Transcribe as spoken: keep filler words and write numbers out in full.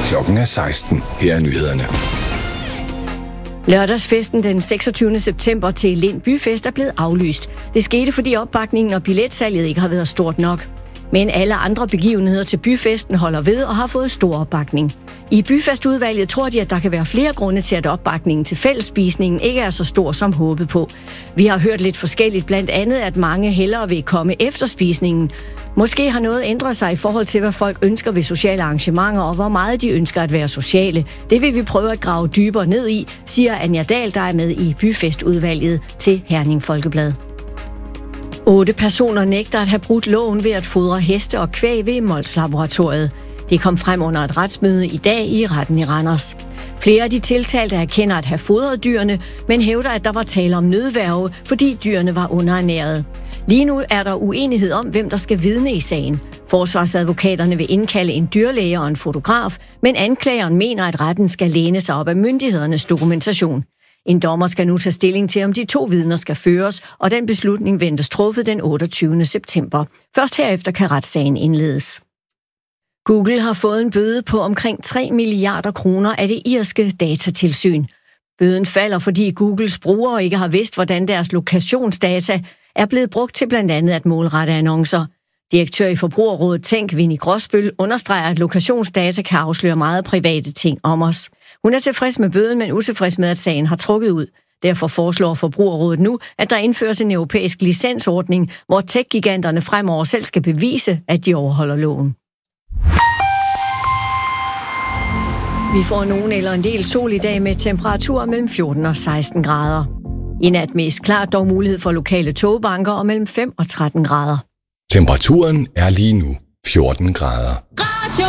Klokken er seksten. Her er nyhederne. Lørdagsfesten den seksogtyvende september til Lind Byfest er blevet aflyst. Det skete, fordi opbakningen og billetsalget ikke har været stort nok. Men alle andre begivenheder til byfesten holder ved og har fået stor opbakning. I byfestudvalget tror de, at der kan være flere grunde til, at opbakningen til fællesspisningen ikke er så stor som håbet på. Vi har hørt lidt forskelligt, blandt andet, at mange hellere vil komme efter spisningen. Måske har noget ændret sig i forhold til, hvad folk ønsker ved sociale arrangementer, og hvor meget de ønsker at være sociale. Det vil vi prøve at grave dybere ned i, siger Anja Dahl, der er med i byfestudvalget til Herning Folkeblad. Otte personer nægter at have brudt loven ved at fodre heste og kvæg ved Mols-laboratoriet. Det kom frem under et retsmøde i dag i retten i Randers. Flere af de tiltalte erkender at have fodret dyrene, men hævder, at der var tale om nødværge, fordi dyrene var underernærede. Lige nu er der uenighed om, hvem der skal vidne i sagen. Forsvarsadvokaterne vil indkalde en dyrlæge og en fotograf, men anklageren mener, at retten skal læne sig op af myndighedernes dokumentation. En dommer skal nu tage stilling til, om de to vidner skal føres, og den beslutning ventes truffet den otteogtyvende september. Først herefter kan retssagen indledes. Google har fået en bøde på omkring tre milliarder kroner af det irske datatilsyn. Bøden falder, fordi Googles brugere ikke har vidst, hvordan deres lokationsdata er blevet brugt til blandt andet at målrette annoncer. Direktør i Forbrugerrådet Tænk, Winnie Gråsbøl, understreger, at lokationsdata kan afsløre meget private ting om os. Hun er tilfreds med bøden, men utilfreds med, at sagen har trukket ud. Derfor foreslår Forbrugerrådet nu, at der indføres en europæisk licensordning, hvor tech-giganterne fremover selv skal bevise, at de overholder loven. Vi får nogen eller en del sol i dag med temperaturer mellem fjorten og seksten grader. I nat mest klart, dog mulighed for lokale togbanker og mellem fem og tretten grader. Temperaturen er lige nu fjorten grader.